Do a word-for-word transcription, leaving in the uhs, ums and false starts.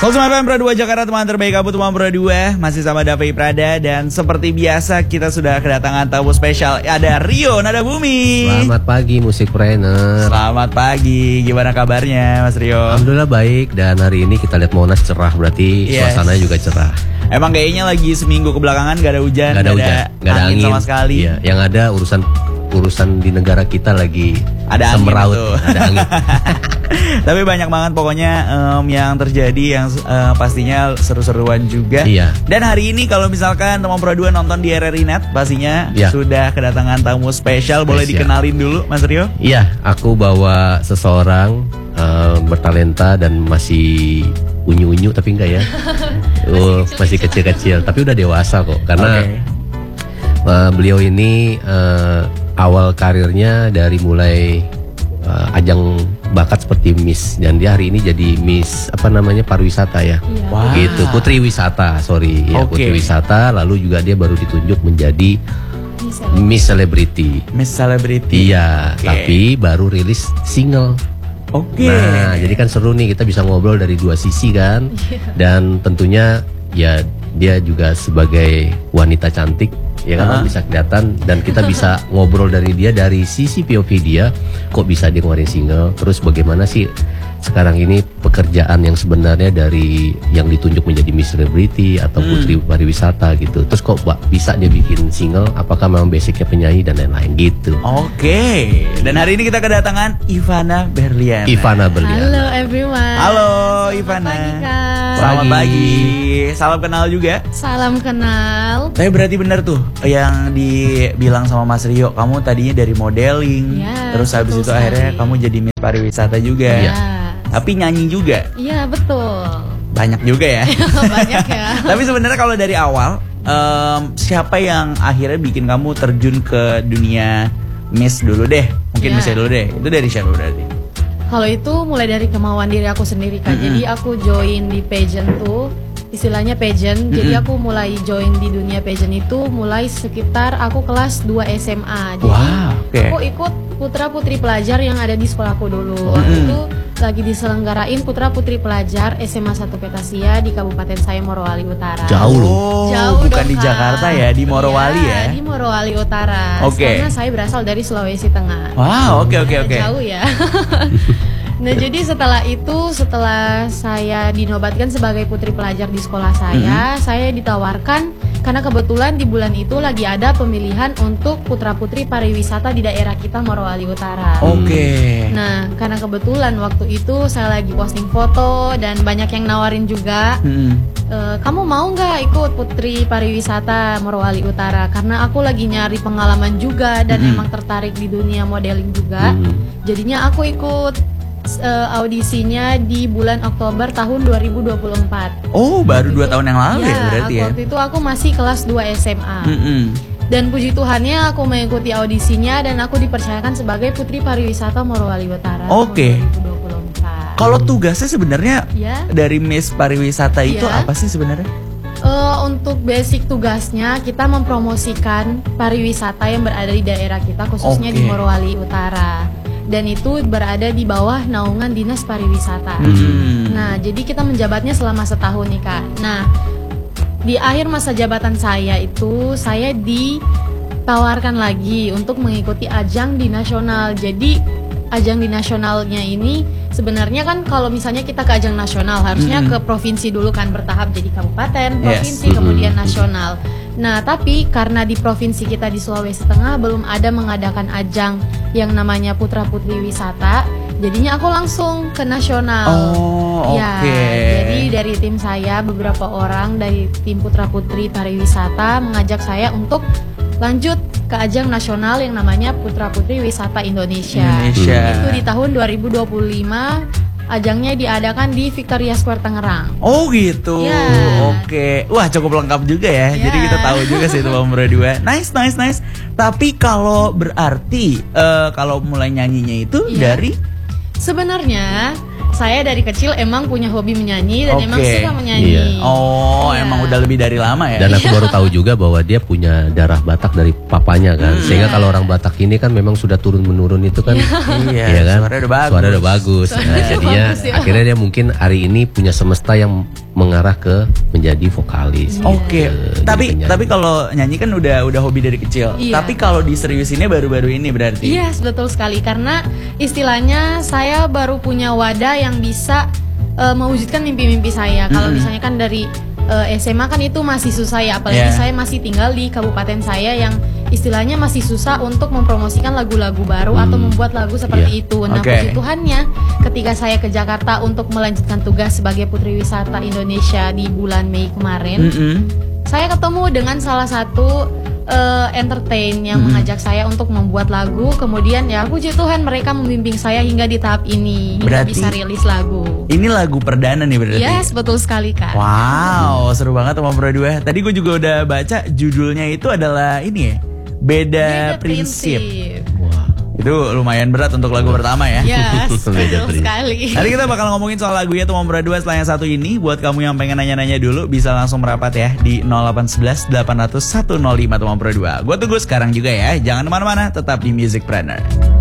seratus sembilan Pro dua Jakarta, teman terbaik kamu teman Pro dua. Masih sama Davi Prada. Dan seperti biasa kita sudah kedatangan tamu spesial. Ada Rio Nada Bumi. Selamat pagi musikpreneur. Selamat pagi, gimana kabarnya Mas Rio? Alhamdulillah baik. Dan hari ini kita lihat Monas cerah, berarti yes. Suasananya juga cerah. Emang kayaknya lagi seminggu kebelakangan gak ada hujan, gak ada, hujan, ada, gak ada angin, angin sama sekali. Iya, yang ada urusan urusan di negara kita lagi ada semeraut, angin ada angin. Tapi banyak banget pokoknya um, yang terjadi yang uh, pastinya seru-seruan juga. Iya. Dan hari ini kalau misalkan teman Pro dua nonton di R R I Net, pastinya iya. sudah kedatangan tamu spesial. Boleh spesial. Dikenalin dulu Mas Rio? Iya, aku bawa seseorang uh, bertalenta dan masih unyu-unyu tapi enggak ya. Oh, masih kecil-kecil tapi udah dewasa kok. Karena okay. uh, beliau ini uh, awal karirnya dari mulai uh, ajang bakat seperti Miss, dan dia hari ini jadi Miss apa namanya pariwisata ya, iya. wow. gitu Putri Wisata, sorry ya okay. Putri Wisata. Lalu juga dia baru ditunjuk menjadi Miss Celebrity. Miss Celebrity. Iya, okay. tapi baru rilis single. Oke. Okay. Nah, jadi kan seru nih, kita bisa ngobrol dari dua sisi kan, yeah. dan tentunya ya dia juga sebagai wanita cantik. Ya kan, uh-huh. bisa kelihatan, dan kita bisa ngobrol dari dia dari sisi P O V dia, kok bisa dia ngeluarin single, terus bagaimana sih sekarang ini pekerjaan yang sebenarnya dari yang ditunjuk menjadi Miss Celebrity atau Putri hmm. Pariwisata gitu, terus kok bisa dia bikin single, apakah memang basicnya penyanyi dan lain-lain gitu. Oke, okay. Dan hari ini kita kedatangan Ivana Berliana. Ivana Berliana. Halo everyone. Halo Ivana. Selamat pagi, Kak. Selamat pagi. Salam kenal juga. Salam kenal. Tapi berarti bener tuh yang dibilang sama Mas Rio, kamu tadinya dari modeling, ya, terus habis itu sekali. Akhirnya kamu jadi Miss Pariwisata juga. Ya. Tapi nyanyi juga. Iya betul. Banyak juga ya. Banyak ya. Tapi sebenarnya kalau dari awal, um, siapa yang akhirnya bikin kamu terjun ke dunia Miss dulu deh? Mungkin ya. Miss dulu deh. Itu dari siapa berarti? Kalau itu mulai dari kemauan diri aku sendiri kan. Mm-hmm. Jadi aku join di pageant tuh, istilahnya pageant. Mm-hmm. Jadi aku mulai join di dunia pageant itu mulai sekitar aku kelas dua S M A. Jadi wow, okay. aku ikut putra putri pelajar yang ada di sekolahku dulu. Mm-hmm. Waktu itu lagi diselenggarain putra putri pelajar S M A satu Petasia di Kabupaten saya Morowali Utara. Jauh loh. Jauh bukan dong, di Jakarta ya, di Morowali ya. ya. Di Morowali Utara. Oke. Okay. Karena saya berasal dari Sulawesi Tengah. Wow, oke oke oke. Jauh ya. Nah jadi setelah itu, setelah saya dinobatkan sebagai putri pelajar di sekolah saya, mm-hmm. saya ditawarkan karena kebetulan di bulan itu lagi ada pemilihan untuk putra-putri pariwisata di daerah kita Morowali Utara. Oke. Okay. Nah karena kebetulan waktu itu saya lagi posting foto dan banyak yang nawarin juga, mm-hmm. e, kamu mau nggak ikut putri pariwisata Morowali Utara? Karena aku lagi nyari pengalaman juga dan mm-hmm. emang tertarik di dunia modeling juga, mm-hmm. jadinya aku ikut Uh, audisinya di bulan Oktober tahun dua ribu dua puluh empat. Oh, baru dua tahun yang lalu ya, ya berarti ya. Waktu itu aku masih kelas dua S M A. Mm-hmm. Dan puji Tuhannya aku mengikuti audisinya dan aku dipercayakan sebagai Putri Pariwisata Morowali Utara. Oke. Okay. dua ribu dua puluh empat. Kalau tugasnya sebenarnya ya? Dari Miss Pariwisata itu ya? Apa sih sebenarnya? Uh, untuk basic tugasnya kita mempromosikan pariwisata yang berada di daerah kita, khususnya okay. di Morowali Utara. Dan itu berada di bawah naungan Dinas Pariwisata. Hmm. Nah, jadi kita menjabatnya selama setahun nih Kak. Nah, di akhir masa jabatan saya itu saya ditawarkan lagi untuk mengikuti ajang di nasional. Jadi ajang di nasionalnya ini sebenarnya kan kalau misalnya kita ke ajang nasional harusnya hmm. ke provinsi dulu kan, bertahap jadi kabupaten, provinsi, yes. kemudian nasional. Nah, tapi karena di provinsi kita di Sulawesi Tengah belum ada mengadakan ajang yang namanya Putra Putri Wisata, jadinya aku langsung ke nasional. Oh, ya, okay. Jadi dari tim saya beberapa orang dari tim Putra Putri Pariwisata mengajak saya untuk lanjut ke ajang nasional yang namanya Putra Putri Wisata Indonesia. Indonesia. Itu di tahun dua ribu dua puluh lima. Ajangnya diadakan di Victoria Square Tangerang. Oh gitu. Ya. Oke. Wah, cukup lengkap juga ya. Ya. Jadi kita tahu juga sih itu Bang Bro dua. Nice, nice, nice. Tapi kalau berarti uh, kalau mulai nyanyinya itu ya. Dari sebenarnya saya dari kecil emang punya hobi menyanyi dan Oke. emang suka menyanyi. Iya. Oh, Iya. emang udah lebih dari lama ya? Dan aku baru tahu juga bahwa dia punya darah Batak dari papanya kan. Hmm. Sehingga kalau orang Batak ini kan memang sudah turun menurun itu kan. Iya, Iya kan? suaranya udah bagus. Suara udah bagus. Nah, Suaranya jadinya bagus, ya. akhirnya dia mungkin hari ini punya semesta yang mengarah ke menjadi vokalis. Oke, gitu. tapi Jadi penyanyi. tapi kalau nyanyi kan udah udah hobi dari kecil. Iya. Tapi kalau diseriusinnya baru-baru ini berarti. Iya, yes, betul sekali karena istilahnya saya baru punya wadah yang bisa eh, mewujudkan mimpi-mimpi saya. Kalau Mm-mm. misalnya kan dari eh, S M A kan itu masih susah ya, apalagi Yeah. saya masih tinggal di kabupaten saya yang istilahnya masih susah untuk mempromosikan lagu-lagu baru Hmm. atau membuat lagu seperti Iya. itu. Nah, Oke. puji Tuhannya ketika saya ke Jakarta untuk melanjutkan tugas sebagai Putri Wisata Indonesia di bulan Mei kemarin, Mm-mm. saya ketemu dengan salah satu eh, entertain yang Mm-mm. mengajak saya untuk membuat lagu. Kemudian ya puji Tuhan mereka membimbing saya hingga di tahap ini hingga Berarti- bisa rilis lagu. Ini lagu perdana nih berarti. Yes, betul sekali Kak. Wow, seru banget sama Pro dua. Tadi gue juga udah baca judulnya itu adalah ini ya, Beda, Beda Prinsip. Wah. Itu lumayan berat untuk lagu pertama ya. Yes, Beda betul prinsip. sekali. Nanti kita bakal ngomongin soal lagunya Tuh Pro dua setelah yang satu ini. Buat kamu yang pengen nanya-nanya dulu bisa langsung merapat ya di nol delapan satu satu delapan nol nol satu nol lima Tuh Pro dua. Gue tunggu sekarang juga ya. Jangan kemana-mana, tetap di Music Planner.